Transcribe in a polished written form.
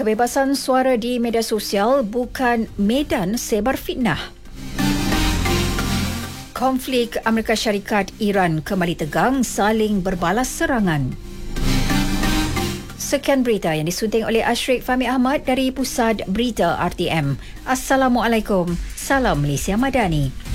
Kebebasan suara di media sosial bukan medan sebar fitnah. Konflik Amerika Syarikat Iran kembali tegang, saling berbalas serangan. Sekian berita yang disunting oleh Ashrik Fahmi Ahmad dari Pusat Berita RTM. Assalamualaikum. Salam Malaysia Madani.